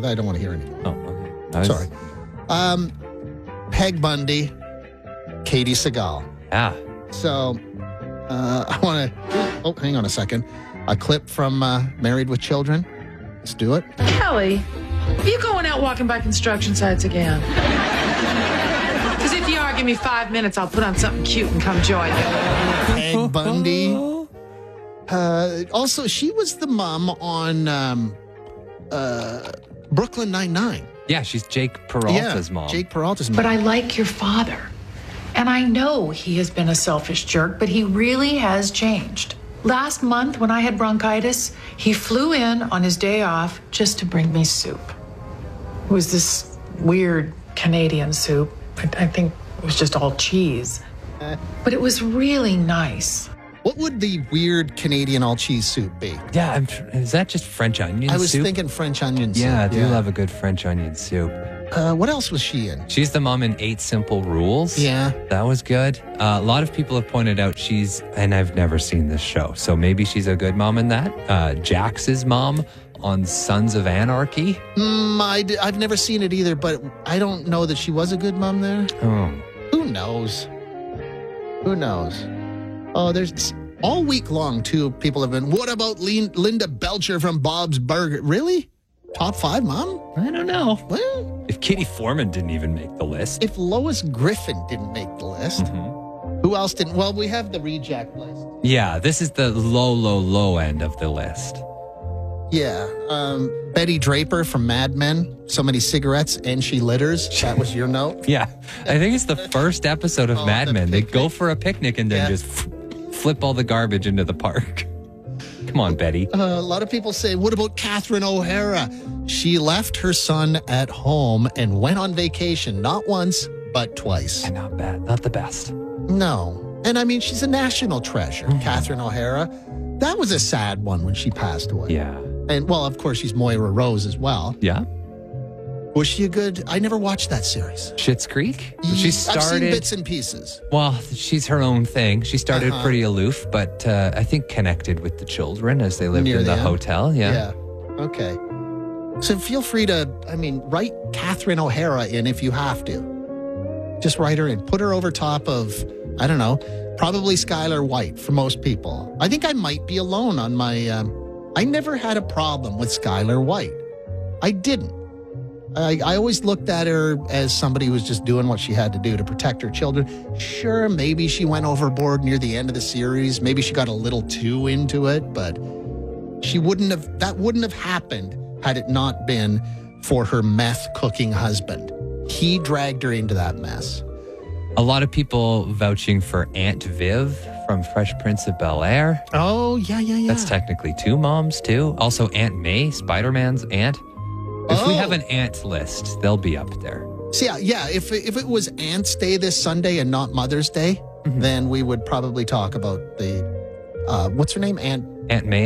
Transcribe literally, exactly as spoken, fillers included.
I don't want to hear anything. Oh, okay. Was... Sorry. Um, Peg Bundy, Katie Seagal. Yeah. So, uh, I want to... Oh, hang on a second. A clip from uh, Married with Children. Let's do it. Kelly, are you going out walking by construction sites again? Because if you are, give me five minutes, I'll put on something cute and come join you. Peg Bundy. Uh, also, she was the mom on um, uh, Brooklyn Nine-Nine. Yeah, she's Jake Peralta's yeah, mom. Jake Peralta's mom. But I like your father. And I know he has been a selfish jerk, but he really has changed. Last month, when I had bronchitis, he flew in on his day off just to bring me soup. It was this weird Canadian soup. I, I think it was just all cheese. But it was really nice. What would the weird Canadian all-cheese soup be? Yeah, I'm tr- is that just French onion soup? I was thinking French onion soup. Yeah, I do love a good French onion soup. Uh, what else was she in? She's the mom in Eight Simple Rules. Yeah. That was good. Uh, a lot of people have pointed out she's, and I've never seen this show, so maybe she's a good mom in that. Uh, Jax's mom on Sons of Anarchy. Mm, I d- I've never seen it either, but I don't know that she was a good mom there. Oh. Who knows? Who knows? Oh, there's... All week long, too, people have been, what about Lin- Linda Belcher from Bob's Burger? Really? Top five, Mom? I don't know. Well, If Katie Foreman didn't even make the list. if Lois Griffin didn't make the list, Mm-hmm. who else didn't? Well, we have the reject list. Yeah, this is the low, low, low end of the list. Yeah. Um, Betty Draper from Mad Men. So many cigarettes and she litters. That was your note? Yeah, I think it's the first episode of Oh, Mad the Men. They picnic. go for a picnic and then Yeah. just f- flip all the garbage into the park. Come on, Betty. Uh, a lot of people say, what about Catherine O'Hara? She left her son at home and went on vacation, not once, but twice. And not bad, not the best. No. And I mean, she's a national treasure, Mm-hmm. Catherine O'Hara. That was a sad one when she passed away. Yeah. And, well, of course, she's Moira Rose as well. Yeah. Was she a good... I never watched that series. Schitt's Creek? She I've seen started... bits and pieces. Well, she's her own thing. She started Uh-huh. pretty aloof, but uh, I think connected with the children as they lived Near in the the end? hotel. Yeah. Yeah. Okay. So feel free to, I mean, write Catherine O'Hara in if you have to. Just write her in. Put her over top of, I don't know, probably Skylar White for most people. I think I might be alone on my, um, I never had a problem with Skylar White. I didn't. I, I always looked at her as somebody who was just doing what she had to do to protect her children. Sure, maybe she went overboard near the end of the series. Maybe she got a little too into it, but she wouldn't have, that wouldn't have happened had it not been for her meth cooking husband. He dragged her into that mess. A lot of people vouching for Aunt Viv from Fresh Prince of Bel-Air. Oh, yeah, yeah, yeah. That's technically two moms, too. Also, Aunt May, Spider-Man's aunt. If we Oh. have an aunt list, they'll be up there. So yeah, yeah, if, if it was Aunt's Day this Sunday and not Mother's Day, then we would probably talk about the, uh, what's her name? Aunt Aunt May